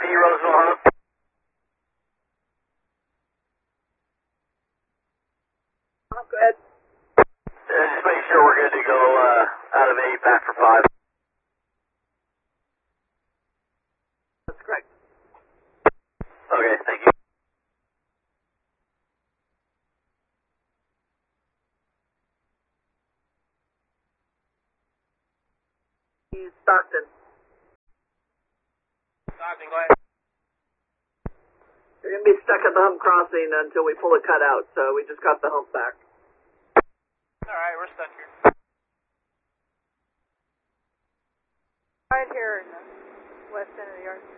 Roseville Hump. Go ahead. Just make sure we're good to go out of 8, back for 5. That's correct. Okay, thank you. He's Stockton. Stockton, go ahead. You're going to be stuck at the hump crossing until we pull the cutout, so we just got the hump back. Alright, we're stuck here. Right here in the west end of the yard.